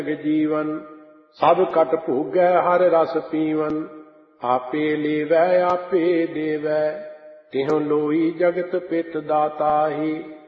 जीवन सब कट भोगै हर रस पीवन आपे लेवै आपे देवै तिहुं लोई जगत पित दाता ही